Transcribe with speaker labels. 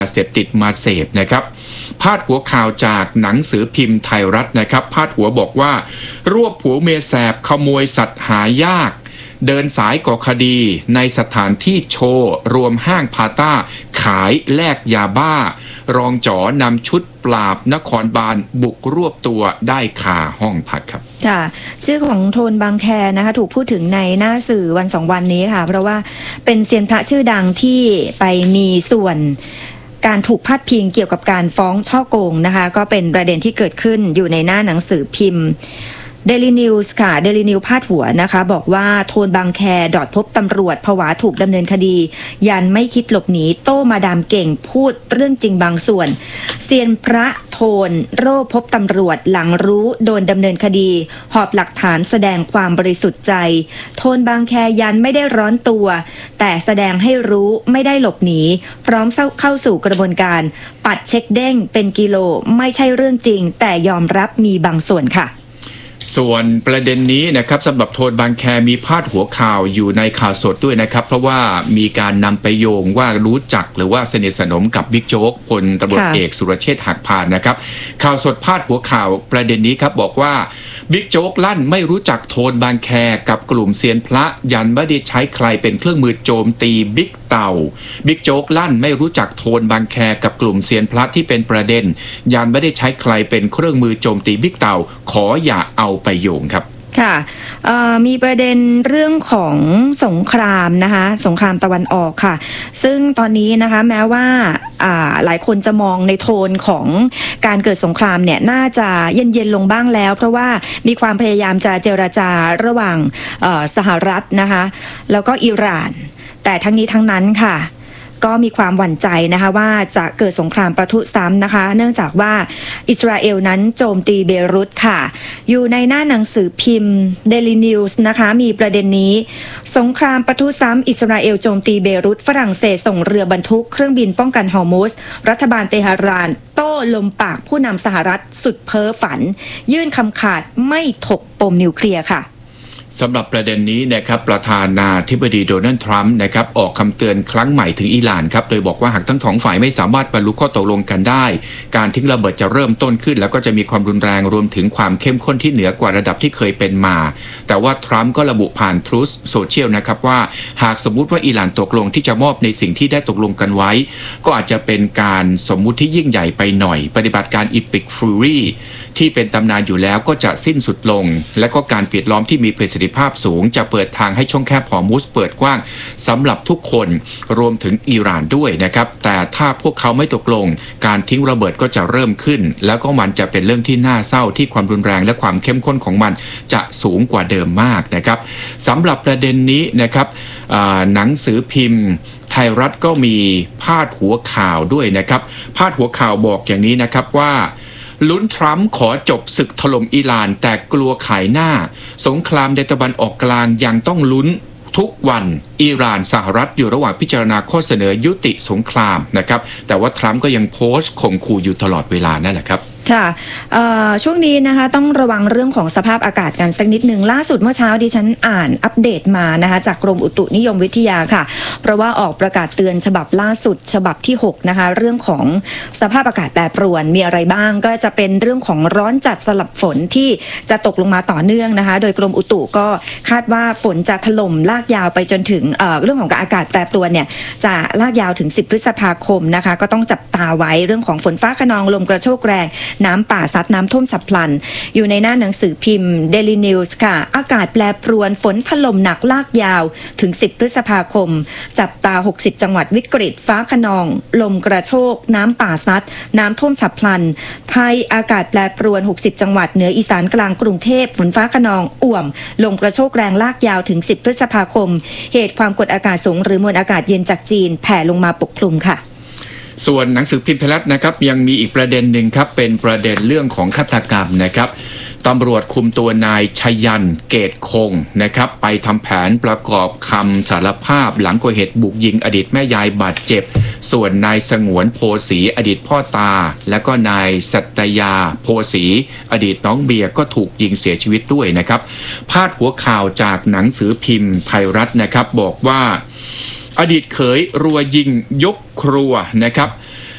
Speaker 1: เสพติดมาเสพนะครับพาดหัวข่าวจากหนังสือพิมพ์ไทยรัฐนะครับพาดหัวบอกว่ารวบผัวเมียแสบขโมยสัตว์หายากเดินสายก่อคดีในสถานที่โชว์รวมห้างพาต้าขายแลกยาบ้ารองจ๋อนำชุดปราบนครบาลบุกรวบตัวได้คาห้องพักครับ
Speaker 2: ค่ะชื่อของโทนบางแคนะคะถูกพูดถึงในหน้าสื่อวันสองวันนี้ค่ะเพราะว่าเป็นเซียนพระชื่อดังที่ไปมีส่วนการถูกพาดพิงเกี่ยวกับการฟ้องฉ้อโกงนะคะก็เป็นประเด็นที่เกิดขึ้นอยู่ในหน้าหนังสือพิมพ์ Daily News ค่ะ Daily News พาดหัวนะคะบอกว่าโทนบางแคพบตำรวจผวาถูกดำเนินคดียันไม่คิดหลบหนีโต้มาดามเก่งพูดเรื่องจริงบางส่วนเซียนพระโทนโร่พบตำรวจหลังรู้โดนดำเนินคดีหอบหลักฐานแสดงความบริสุทธิ์ใจโทนบางแคยันไม่ได้ร้อนตัวแต่แสดงให้รู้ไม่ได้หลบหนีพร้อมเข้าสู่กระบวนการปัดเช็คเด้งเป็นกิโลไม่ใช่เรื่องจริงแต่ยอมรับมีบางส่วนค่ะ
Speaker 1: ส่วนประเด็นนี้นะครับสำหรับโทนบางแคมีพาดหัวข่าวอยู่ในข่าวสดด้วยนะครับเพราะว่ามีการนำไปโยงว่ารู้จักหรือว่าสนิทสนมกับบิ๊กโจ๊กพลตำรวจเอกสุรเชษฐ์หักพานนะครับข่าวสดพาดหัวข่าวประเด็นนี้ครับบอกว่าบิ๊กโจ๊กลั่นไม่รู้จักโทนบางแคกับกลุ่มเซียนพระยันไม่ได้ใช้ใครเป็นเครื่องมือโจมตีบิ๊กเต่าบิ๊กโจ๊กลั่นไม่รู้จักโทนบางแคกับกลุ่มเซียนพระที่เป็นประเด็นยันไม่ได้ใช้ใครเป็นเครื่องมือโจมตีบิ๊กเต่าขออย่าเอาไปโยงครับ
Speaker 2: ค่ะมีประเด็นเรื่องของสงครามนะคะสงครามตะวันออกค่ะซึ่งตอนนี้นะคะแม้ว่าหลายคนจะมองในโทนของการเกิดสงครามเนี่ยน่าจะเย็นลงบ้างแล้วเพราะว่ามีความพยายามจะเจรจาระหว่างสหรัฐนะคะแล้วก็อิหร่านแต่ทั้งนี้ทั้งนั้นค่ะก็มีความหวั่นใจนะคะว่าจะเกิดสงครามประทุซ้ำนะคะเนื่องจากว่าอิสราเอลนั้นโจมตีเบรุตค่ะอยู่ในหน้าหนังสือพิมพ์ Daily News นะคะมีประเด็นนี้สงครามประทุซ้ำอิสราเอลโจมตีเบรุตฝรั่งเศสส่งเรือบรรทุกเครื่องบินป้องกันฮอร์มุสรัฐบาลเตหะรานโต้ลมปากผู้นำสหรัฐสุดเพ้อฝันยื่นคำขาดไม่ถกปมนิวเคลียร์ค่ะ
Speaker 1: สำหรับประเด็นนี้นะครับประธานาธิบดีโดนัลด์ทรัมป์นะครับออกคำเตือนครั้งใหม่ถึงอิหร่านครับโดยบอกว่าหากทั้งสองฝ่ายไม่สามารถบรรลุข้อตกลงกันได้การทิ้งระเบิดจะเริ่มต้นขึ้นแล้วก็จะมีความรุนแรงรวมถึงความเข้มข้นที่เหนือกว่าระดับที่เคยเป็นมาแต่ว่าทรัมป์ก็ระบุผ่าน Truth Social นะครับว่าหากสมมุติว่าอิหร่านตกลงที่จะมอบในสิ่งที่ได้ตกลงกันไว้ก็อาจจะเป็นการสมมุติที่ยิ่งใหญ่ไปหน่อยปฏิบัติการ Epic Fury ที่เป็นตำนานอยู่แล้วก็จะสิ้นสุดลงและก็การปิดล้อมที่มีประสิทธิภาพสูงจะเปิดทางให้ช่องแคบฮอร์มุสเปิดกว้างสำหรับทุกคนรวมถึงอิหร่านด้วยนะครับแต่ถ้าพวกเขาไม่ตกลงการทิ้งระเบิดก็จะเริ่มขึ้นแล้วก็มันจะเป็นเรื่องที่น่าเศร้าที่ความรุนแรงและความเข้มข้นของมันจะสูงกว่าเดิมมากนะครับสำหรับประเด็นนี้นะครับหนังสือพิมพ์ไทยรัฐก็มีพาดหัวข่าวด้วยนะครับพาดหัวข่าวบอกอย่างนี้นะครับว่าลุ้นทรัมป์ขอจบศึกถล่มอิหร่านแต่กลัวขายหน้าสงครามในตะวันออกกลางยังต้องลุ้นทุกวันอิหร่านสหรัฐอยู่ระหว่างพิจารณาข้อเสนอยุติสงครามนะครับแต่ว่าทรัมป์ก็ยังโพสต์ข่มขู่อยู่ตลอดเวลานั่นแหละครับ
Speaker 2: ค่ะช่วงนี้นะคะต้องระวังเรื่องของสภาพอากาศกันสักนิดหนึ่งล่าสุดเมื่อเช้าดิฉันอ่านอัปเดตมานะคะจากกรมอุตุนิยมวิทยาค่ะเพราะว่าออกประกาศเตือนฉบับล่าสุดฉบับที่6นะคะเรื่องของสภาพอากาศแปรปรวนมีอะไรบ้างก็จะเป็นเรื่องของร้อนจัดสลับฝนที่จะตกลงมาต่อเนื่องนะคะโดยกรมอุตุก็คาดว่าฝนจะถล่มลากยาวไปจนถึงเรื่องของอากาศแปรปรวนเนี่ยจะลากยาวถึง10 พฤษภาคมนะคะก็ต้องจับตาไว้เรื่องของฝนฟ้าคะนองลมกระโชกแรงน้ำป่าซัดน้ำท่วมฉับพลันอยู่ในหน้าหนังสือพิมพ์ Daily News ค่ะอากาศแปรปรวนฝนถล่มหนักลากยาวถึง10 พฤษภาคมจับตา60จังหวัดวิกฤตฟ้าคะนองลมกระโชกน้ำป่าซัดน้ำท่วมฉับพลันภัยอากาศแปรปรวน60จังหวัดเหนืออีสานกลางกรุงเทพฝนฟ้าคะนองอ่วมลมกระโชกแรงลากยาวถึง10 พฤษภาคมเหตุความกดอากาศสูงหรือมวลอากาศเย็นจากจีนแผ่ลงมาปกคลุมค่ะ
Speaker 1: ส่วนหนังสือพิมพ์ไทยรัฐนะครับยังมีอีกประเด็นหนึ่งครับเป็นประเด็นเรื่องของฆาตกรรมนะครับตำรวจคุมตัวนายชยันเกตคงนะครับไปทำแผนประกอบคำสารภาพหลังก่อเหตุบุกยิงอดีตแม่ยายบาดเจ็บส่วนนายสงวนโพสีอดีตพ่อตาและก็นายสัตยาโพสีอดีตน้องเบียร์ก็ถูกยิงเสียชีวิตด้วยนะครับพาดหัวข่าวจากหนังสือพิมพ์ไทยรัฐนะครับบอกว่าอดีตเขยรัวยิงยกครัวนะครับ